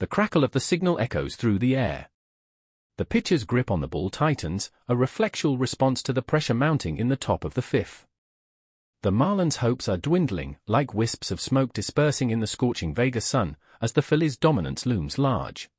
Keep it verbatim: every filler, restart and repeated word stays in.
The crackle of the signal echoes through the air. The pitcher's grip on the ball tightens, a reflexual response to the pressure mounting in the top of the fifth. The Marlins' hopes are dwindling, like wisps of smoke dispersing in the scorching Vegas sun, as the Phillies' dominance looms large.